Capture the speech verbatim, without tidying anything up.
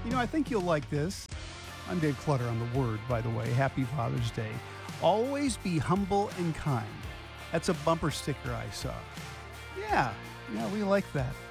You know, I think you'll like this. I'm Dave Clutter on The Word, by the way. Happy Father's Day. Always be humble and kind. That's a bumper sticker I saw. Yeah, yeah, we like that.